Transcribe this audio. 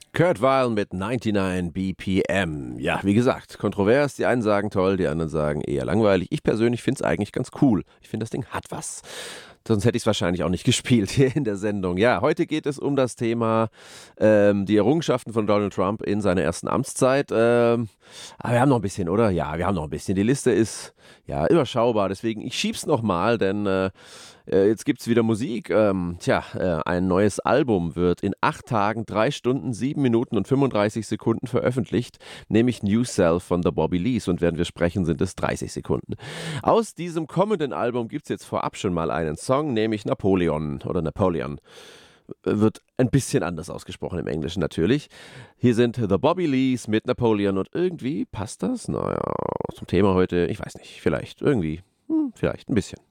Kurt Weill mit 99 BPM. Ja, wie gesagt, kontrovers. Die einen sagen toll, die anderen sagen eher langweilig. Ich persönlich finde es eigentlich ganz cool. Ich finde, das Ding hat was. Sonst hätte ich es wahrscheinlich auch nicht gespielt hier in der Sendung. Ja, heute geht es um das Thema die Errungenschaften von Donald Trump in seiner ersten Amtszeit. Aber wir haben noch ein bisschen, oder? Ja, wir haben noch ein bisschen. Die Liste ist ja überschaubar. Deswegen, ich schieb's nochmal, denn jetzt gibt's wieder Musik. Ein neues Album wird in 8 Tagen, 3 Stunden, 7 Minuten und 35 Sekunden veröffentlicht, nämlich New Self von The Bobby Lees. Und während wir sprechen, sind es 30 Sekunden. Aus diesem kommenden Album gibt's jetzt vorab schon mal einen Song, nämlich Napoleon oder Napoleon. Wird ein bisschen anders ausgesprochen im Englischen natürlich. Hier sind The Bobby Lees mit Napoleon und irgendwie passt das, naja, zum Thema heute, ich weiß nicht, vielleicht, irgendwie, vielleicht ein bisschen.